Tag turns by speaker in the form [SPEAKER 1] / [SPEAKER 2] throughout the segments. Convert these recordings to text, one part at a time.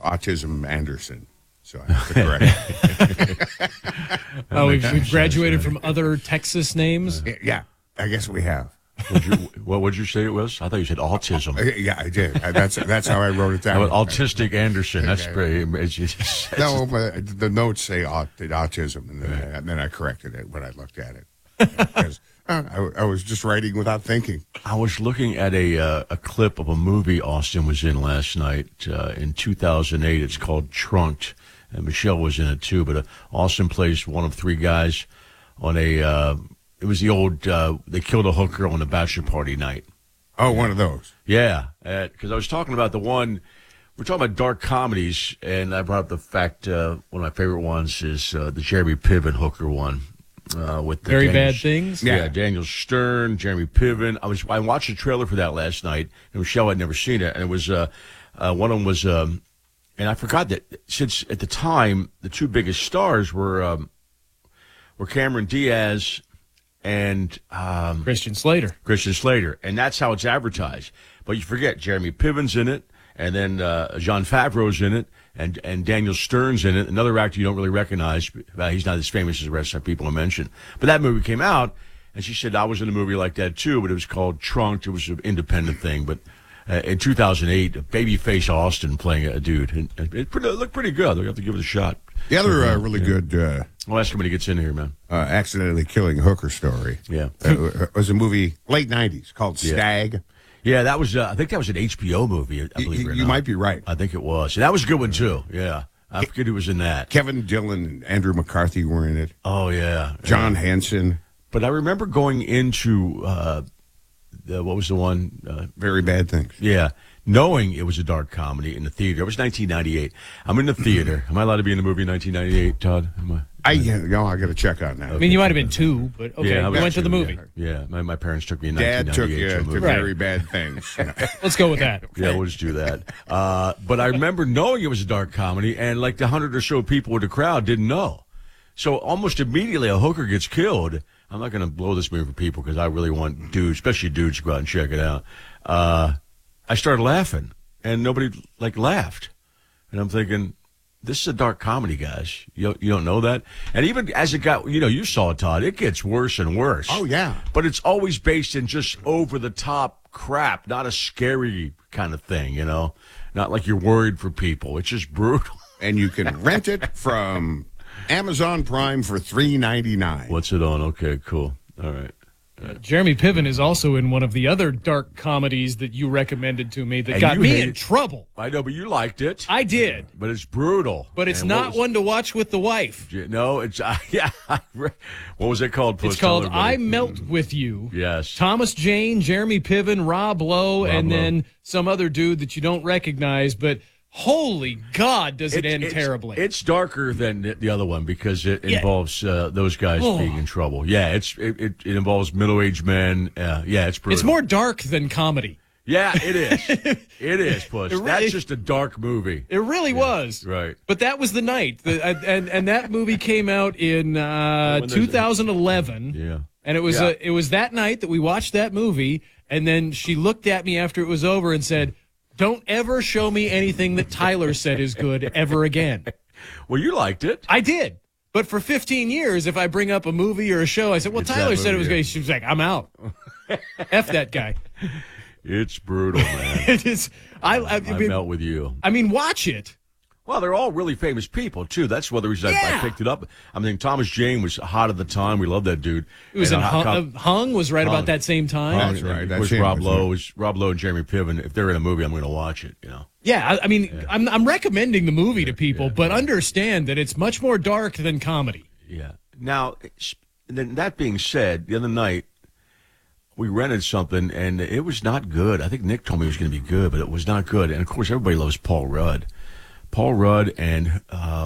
[SPEAKER 1] Autism Anderson. So I have to correct.
[SPEAKER 2] We've graduated from other Texas names.
[SPEAKER 1] Yeah, I guess we have.
[SPEAKER 3] What would you say it was? I thought you said autism.
[SPEAKER 1] Yeah, I did. That's how I wrote it down.
[SPEAKER 3] Autistic Anderson. That's pretty.
[SPEAKER 1] No, but the notes say autism, and then I corrected it when I looked at it. Because I was just writing without thinking.
[SPEAKER 3] I was looking at a clip of a movie Austin was in last night in 2008. It's called Trunked, and Michelle was in it too. But Austin plays one of three guys on a. It was the old. They killed a hooker on a bachelor party night.
[SPEAKER 1] Oh, one of those.
[SPEAKER 3] Yeah, because I was talking about the one. We're talking about dark comedies, and I brought up the fact one of my favorite ones is the Jeremy Piven hooker one. With the
[SPEAKER 2] Very Bad Things?
[SPEAKER 3] Yeah, Daniel Stern, Jeremy Piven. I watched the trailer for that last night, and Michelle had never seen it, and it was one of them was, and I forgot that since at the time the two biggest stars were Cameron Diaz and
[SPEAKER 2] Christian Slater,
[SPEAKER 3] and that's how it's advertised. But you forget Jeremy Piven's in it, and then Jon Favreau's in it. And Daniel Stern's in it, another actor you don't really recognize. He's not as famous as the rest of the people I mentioned. But that movie came out, and she said, I was in a movie like that too, but it was called Trunked. It was an independent thing. But in 2008, Babyface Austin playing a dude. And it looked pretty good. We have to give it a shot.
[SPEAKER 1] The other really good...
[SPEAKER 3] I'll ask him when he gets in here, man.
[SPEAKER 1] Accidentally Killing a Hooker story.
[SPEAKER 3] Yeah.
[SPEAKER 1] Was a movie, late 90s, called Stag.
[SPEAKER 3] Yeah, that was. I think that was an HBO movie. I believe it or not.
[SPEAKER 1] You might be right.
[SPEAKER 3] I think it was. And that was a good one too. Yeah, I forget who was in that.
[SPEAKER 1] Kevin Dillon and Andrew McCarthy were in it.
[SPEAKER 3] Oh yeah,
[SPEAKER 1] John Hanson.
[SPEAKER 3] But I remember going into what was the one?
[SPEAKER 1] Very Bad Things.
[SPEAKER 3] Yeah, knowing it was a dark comedy in the theater. It was 1998. I'm in the theater. Am I allowed to be in the movie in 1998, Todd?
[SPEAKER 1] I got to check on that.
[SPEAKER 2] I mean, you might have been two, but okay.
[SPEAKER 3] Yeah,
[SPEAKER 2] we went to the movie.
[SPEAKER 3] Yeah, my parents took me in
[SPEAKER 1] Dad
[SPEAKER 3] 1998
[SPEAKER 1] took you
[SPEAKER 3] to a
[SPEAKER 1] to
[SPEAKER 3] movie.
[SPEAKER 1] Very Bad Things.
[SPEAKER 2] Let's go with that.
[SPEAKER 3] Yeah, we'll just do that. But I remember knowing it was a dark comedy, and like the 100 or so people in the crowd didn't know. So almost immediately a hooker gets killed. I'm not going to blow this movie for people because I really want dudes, especially dudes, to go out and check it out. I started laughing, and nobody laughed. And I'm thinking, this is a dark comedy, guys. You don't know that? And even as it got, you saw it, Todd, it gets worse and worse.
[SPEAKER 1] Oh, yeah.
[SPEAKER 3] But it's always based in just over-the-top crap, not a scary kind of thing, Not like you're worried for people. It's just brutal.
[SPEAKER 1] And you can rent it from Amazon Prime for $3.99.
[SPEAKER 3] What's it on? Okay, cool. All right.
[SPEAKER 2] Jeremy Piven is also in one of the other dark comedies that you recommended to me that got me in trouble.
[SPEAKER 3] I know, but you liked it.
[SPEAKER 2] I did.
[SPEAKER 3] But it's brutal.
[SPEAKER 2] But it's not one to watch with the wife.
[SPEAKER 3] No, it's, yeah. What was it called?
[SPEAKER 2] It's called I Melt With You.
[SPEAKER 3] Yes.
[SPEAKER 2] Thomas Jane, Jeremy Piven, Rob Lowe, then some other dude that you don't recognize, but holy God, does it end terribly.
[SPEAKER 3] It's darker than the other one because it involves those guys being in trouble. Yeah, it involves middle-aged men. It's brutal.
[SPEAKER 2] It's more dark than comedy.
[SPEAKER 3] Yeah, it is. It is, Puss. That's just a dark movie.
[SPEAKER 2] It really was.
[SPEAKER 3] Right.
[SPEAKER 2] But that was the night. And that movie came out in 2011.
[SPEAKER 3] Yeah.
[SPEAKER 2] And it was that night that we watched that movie, and then she looked at me after it was over and said, don't ever show me anything that Tyler said is good ever again.
[SPEAKER 3] Well, you liked it.
[SPEAKER 2] I did. But for 15 years, if I bring up a movie or a show, I said, well, Tyler said it was good. She was like, I'm out. F that guy.
[SPEAKER 3] It's brutal, man.
[SPEAKER 2] It is. I
[SPEAKER 3] melt with you.
[SPEAKER 2] I mean, watch it.
[SPEAKER 3] Well, they're all really famous people, too. That's one of the reasons I picked it up. I mean, Thomas Jane was hot at the time. We loved that dude.
[SPEAKER 2] It was Hung was right about that same time.
[SPEAKER 1] That's right.
[SPEAKER 3] Of course, Rob Lowe and Jeremy Piven. If they're in a movie, I'm going to watch it,
[SPEAKER 2] Yeah, I mean, I'm recommending the movie to people, but understand that it's much more dark than comedy.
[SPEAKER 3] Yeah. Now, then that being said, the other night, we rented something, and it was not good. I think Nick told me it was going to be good, but it was not good. And, of course, everybody loves Paul Rudd. And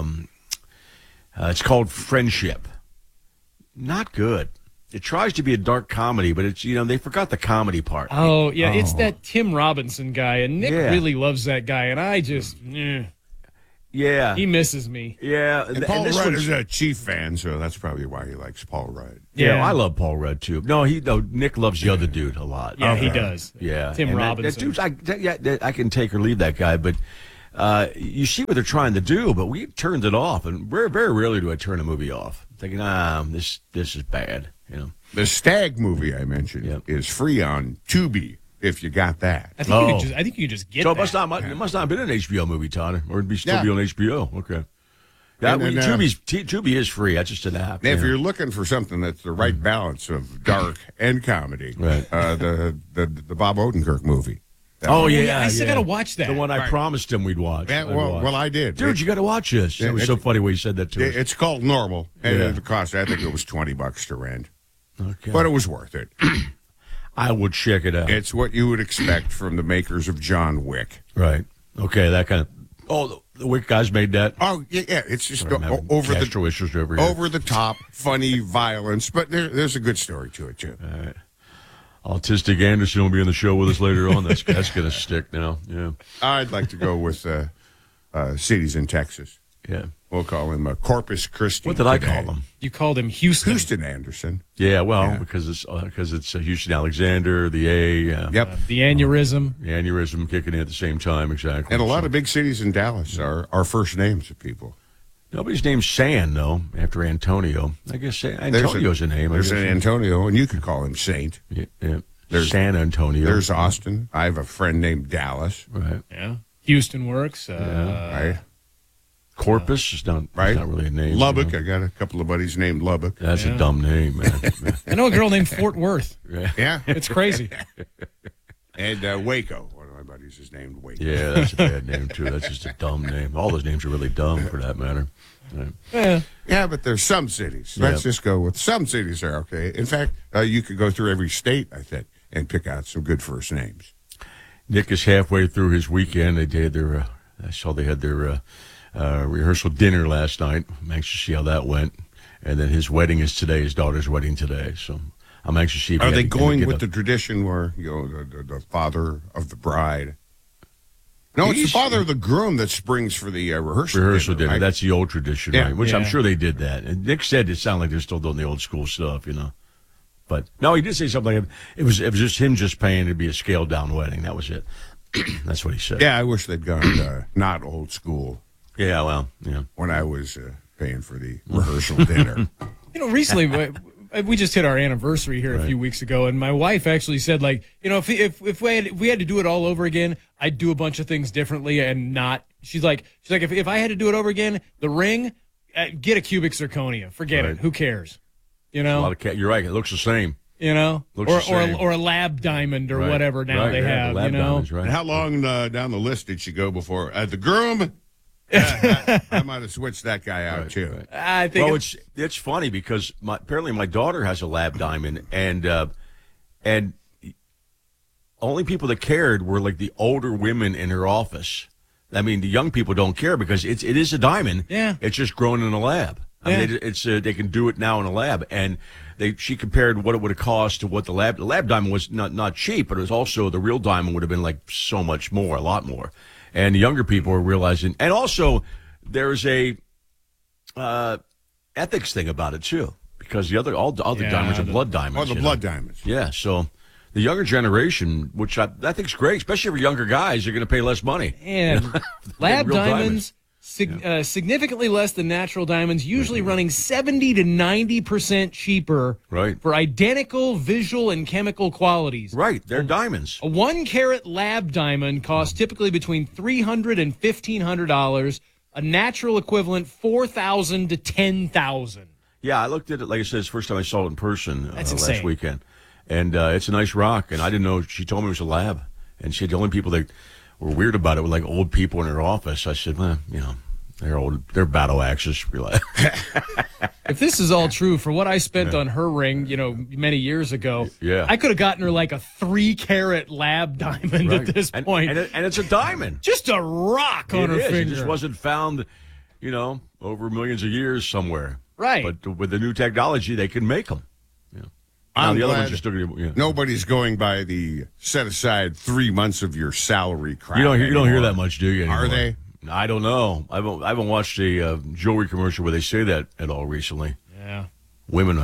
[SPEAKER 3] it's called Friendship. Not good. It tries to be a dark comedy, but it's, they forgot the comedy part.
[SPEAKER 2] Oh, yeah, it's that Tim Robinson guy, and Nick really loves that guy, and I just,
[SPEAKER 3] yeah.
[SPEAKER 2] He misses me.
[SPEAKER 3] Yeah.
[SPEAKER 1] And Paul Rudd is a Chief fan, so that's probably why he likes Paul Rudd.
[SPEAKER 3] Yeah, I love Paul Rudd, too. No, Nick loves the other dude a lot.
[SPEAKER 2] Yeah, he does.
[SPEAKER 3] Yeah.
[SPEAKER 2] Tim Robinson.
[SPEAKER 3] I can take or leave that guy, but you see what they're trying to do, but we turned it off, and very, very rarely do I turn a movie off, thinking, this is bad, you know.
[SPEAKER 1] The Stag movie I mentioned is free on Tubi if you got that.
[SPEAKER 2] I think you could just get
[SPEAKER 3] So
[SPEAKER 2] that.
[SPEAKER 3] it must not have been an HBO movie, Tanner, or it'd still be on HBO. Okay. Yeah, Tubi is free. That's just an app.
[SPEAKER 1] If you're looking for something that's the right balance of dark and comedy,
[SPEAKER 3] Right.
[SPEAKER 1] The Bob Odenkirk movie.
[SPEAKER 2] I still gotta watch that.
[SPEAKER 3] The one I promised him we'd watch.
[SPEAKER 1] Yeah, well, I did.
[SPEAKER 3] Dude, you got to watch this. It was so funny when you said that to us.
[SPEAKER 1] It's called Normal, and it cost, I think it was $20 to rent.
[SPEAKER 3] Okay.
[SPEAKER 1] But it was worth it.
[SPEAKER 3] I would check it out.
[SPEAKER 1] It's what you would expect from the makers of John Wick.
[SPEAKER 3] Right. Okay, that kind of... Oh, the Wick guys made that?
[SPEAKER 1] Oh, yeah, it's just
[SPEAKER 3] Issues over here.
[SPEAKER 1] over the top, funny violence, but there's a good story to it, too.
[SPEAKER 3] All right. Autistic Anderson will be on the show with us later on. That's going to stick now. Yeah.
[SPEAKER 1] I'd like to go with cities in Texas.
[SPEAKER 3] Yeah.
[SPEAKER 1] We'll call him Corpus Christi.
[SPEAKER 3] What did I call him?
[SPEAKER 2] You called him Houston.
[SPEAKER 1] Houston Anderson.
[SPEAKER 3] Yeah, well, because it's Houston Alexander, the A.
[SPEAKER 1] Yep.
[SPEAKER 2] The aneurysm.
[SPEAKER 3] The aneurysm kicking in at the same time, exactly.
[SPEAKER 1] And a lot of big cities in Dallas are first names of people.
[SPEAKER 3] Nobody's named San, though, after Antonio. I guess Antonio's a name.
[SPEAKER 1] There's an Antonio, and you could call him Saint.
[SPEAKER 3] Yeah. There's San Antonio.
[SPEAKER 1] There's Austin. I have a friend named Dallas.
[SPEAKER 3] Right.
[SPEAKER 2] Yeah. Houston works.
[SPEAKER 1] Right.
[SPEAKER 3] Corpus is not really a name.
[SPEAKER 1] Lubbock.
[SPEAKER 3] You know?
[SPEAKER 1] I got a couple of buddies named Lubbock.
[SPEAKER 3] That's a dumb name, man.
[SPEAKER 2] I know a girl named Fort Worth.
[SPEAKER 1] Yeah.
[SPEAKER 2] It's crazy.
[SPEAKER 1] And Waco. One of my buddies is named Waco.
[SPEAKER 3] Yeah, that's a bad name, too. That's just a dumb name. All those names are really dumb, for that matter. Right.
[SPEAKER 1] Yeah, but there's some cities. Let's just go with some cities are okay. In fact, you could go through every state, I think, and pick out some good first names.
[SPEAKER 3] Nick is halfway through his weekend. They had I saw they had their rehearsal dinner last night. I'm anxious to see how that went. And then his wedding is today, his daughter's wedding today. So I'm anxious to see if
[SPEAKER 1] Are they going with the tradition where, the father of the bride? No, it's the father of the groom that springs for the rehearsal dinner.
[SPEAKER 3] Right? That's the old tradition,
[SPEAKER 1] Yeah.
[SPEAKER 3] right? Which I'm
[SPEAKER 2] Yeah.
[SPEAKER 3] sure they did that. And Nick said it sounded like they're still doing the old school stuff, But no, he did say something like it was just him just paying to be a scaled down wedding. That was it. That's what he said.
[SPEAKER 1] Yeah, I wish they'd gone not old school
[SPEAKER 3] Yeah, well, yeah.
[SPEAKER 1] when I was paying for the rehearsal dinner.
[SPEAKER 2] Recently, we just hit our anniversary here a few weeks ago, and my wife actually said, like, if we had to do it all over again, I'd do a bunch of things differently and not. She's like, if I had to do it over again, the ring, get a cubic zirconia, forget it. Who cares?
[SPEAKER 3] A lot of you're right. It looks the same. Looks the same.
[SPEAKER 2] Or a lab diamond or whatever now they have.
[SPEAKER 3] The lab diamonds, right.
[SPEAKER 1] And how long down the list did she go before the groom? I might have switched that guy out too.
[SPEAKER 3] Right.
[SPEAKER 2] I think.
[SPEAKER 3] Well, it's funny because apparently my daughter has a lab diamond, and only people that cared were like the older women in her office. I mean, the young people don't care because it is a diamond.
[SPEAKER 2] Yeah.
[SPEAKER 3] It's just grown in a lab. I mean, they can do it now in a lab, and she compared what it would have cost to what the lab diamond was not cheap, but it was also the real diamond would have been like so much more, a lot more. And the younger people are realizing, and also there's a ethics thing about it too, because all the other diamonds are blood diamonds.
[SPEAKER 1] Oh, the blood diamonds.
[SPEAKER 3] Yeah, so the younger generation, which I think is great, especially for younger guys, you're going to pay less money.
[SPEAKER 2] And lab
[SPEAKER 3] real
[SPEAKER 2] diamonds. Significantly less than natural diamonds, usually running 70 to 90% cheaper for identical visual and chemical qualities.
[SPEAKER 3] Right, they're diamonds.
[SPEAKER 2] A 1 carat lab diamond costs typically between $300 and $1,500. A natural equivalent, $4,000 to $10,000.
[SPEAKER 3] Yeah, I looked at it, like I said, it's the first time I saw it in person
[SPEAKER 2] That's
[SPEAKER 3] last weekend. And it's a nice rock, and I didn't know, she told me it was a lab. And she said the only people that were weird about it were like old people in her office. I said, well, they're old. They're battle axes. Relax.
[SPEAKER 2] If this is all true, for what I spent on her ring, many years ago, I could have gotten her like a 3 carat lab diamond at this point.
[SPEAKER 3] And it's a diamond.
[SPEAKER 2] Just a rock on her finger.
[SPEAKER 3] It just wasn't found, over millions of years somewhere.
[SPEAKER 2] Right.
[SPEAKER 3] But with the new technology, they can make them.
[SPEAKER 1] I'm
[SPEAKER 3] the other
[SPEAKER 1] glad
[SPEAKER 3] ones are still gonna,
[SPEAKER 1] nobody's going by the set aside 3 months of your salary crap.
[SPEAKER 3] You don't hear that much, do you? Anymore?
[SPEAKER 1] Are they?
[SPEAKER 3] I don't know. I haven't watched a jewelry commercial where they say that at all recently.
[SPEAKER 2] Yeah.
[SPEAKER 3] Women have to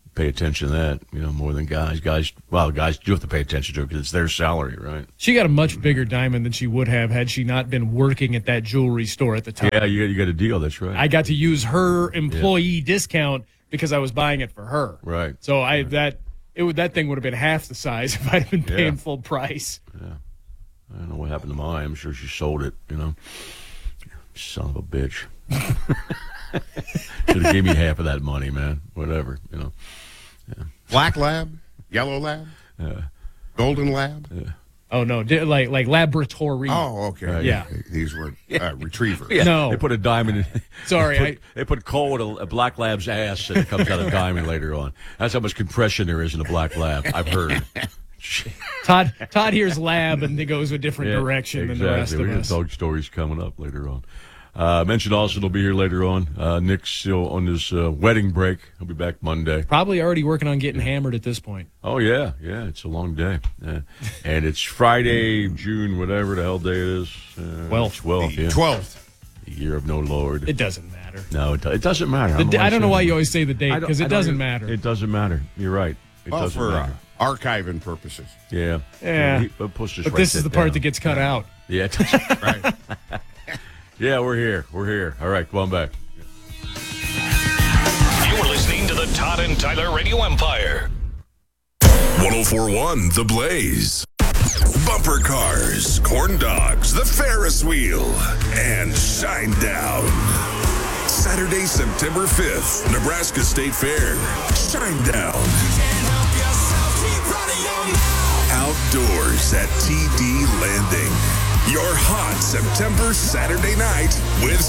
[SPEAKER 3] pay attention to that, more than guys. Guys do have to pay attention to it because it's their salary, right?
[SPEAKER 2] She got a much bigger diamond than she would have had she not been working at that jewelry store at the time.
[SPEAKER 3] Yeah, you got a deal. That's right.
[SPEAKER 2] I got to use her employee discount because I was buying it for her.
[SPEAKER 3] Right.
[SPEAKER 2] So that thing would have been half the size if I'd been paying full price.
[SPEAKER 3] Yeah. I don't know what happened to mine. I'm sure she sold it, Son of a bitch. Should have gave me half of that money, man. Whatever, Yeah.
[SPEAKER 1] Black lab, yellow lab, golden lab.
[SPEAKER 3] Yeah.
[SPEAKER 2] Oh no, like laboratory.
[SPEAKER 1] Oh, okay.
[SPEAKER 2] Yeah.
[SPEAKER 1] These were retrievers.
[SPEAKER 3] Yeah,
[SPEAKER 2] No.
[SPEAKER 3] they put a diamond in.
[SPEAKER 2] Sorry,
[SPEAKER 3] they put coal in a black lab's ass, and it comes out a diamond later on. That's how much compression there is in a black lab. I've heard.
[SPEAKER 2] Todd hears lab and he goes a different direction than the rest
[SPEAKER 3] We
[SPEAKER 2] of
[SPEAKER 3] got
[SPEAKER 2] us.
[SPEAKER 3] dog stories coming up later on. Mentioned Austin will be here later on. Nick's still on his wedding break. He'll be back Monday.
[SPEAKER 2] Probably already working on getting hammered at this point.
[SPEAKER 3] Oh, yeah. It's a long day. And it's Friday, June, whatever the hell day it is. 12th, yeah.
[SPEAKER 1] 12th.
[SPEAKER 3] The year of no Lord.
[SPEAKER 2] It doesn't matter.
[SPEAKER 3] No, it doesn't matter.
[SPEAKER 2] I don't know why you always say the date, because it doesn't matter.
[SPEAKER 3] It doesn't matter. You're right. It
[SPEAKER 1] Well,
[SPEAKER 3] doesn't
[SPEAKER 1] for
[SPEAKER 3] matter.
[SPEAKER 1] archiving purposes.
[SPEAKER 3] Yeah.
[SPEAKER 2] Yeah.
[SPEAKER 3] But
[SPEAKER 2] This is the part that gets cut out.
[SPEAKER 3] Yeah.
[SPEAKER 1] Right.
[SPEAKER 3] Yeah, we're here. All right, come on back.
[SPEAKER 4] You're listening to the Todd and Tyler Radio Empire.
[SPEAKER 5] 104.1 The Blaze. Bumper cars, corn dogs, the Ferris wheel, and Shinedown. Saturday, September 5th, Nebraska State Fair. Shinedown. Outdoors at TD Landing. Your hot September Saturday night with